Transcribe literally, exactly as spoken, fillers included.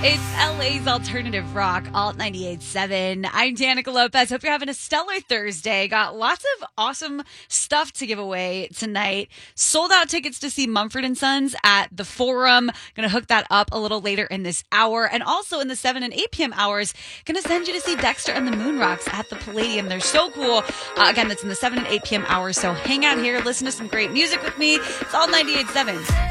It's L A's alternative rock, Alt ninety-eight point seven. I'm Danica Lopez. Hope you're having a stellar Thursday. Got lots of awesome stuff to give away tonight. Sold out tickets to see Mumford and Sons at the Forum. Going to hook that up a little later in this hour. And also in the seven and eight p.m. hours, going to send you to see Dexter and the Moonrocks at the Palladium. They're so cool. Uh, again, that's in the seven and eight p.m. hours. So hang out here, listen to some great music with me. It's Alt ninety-eight point seven.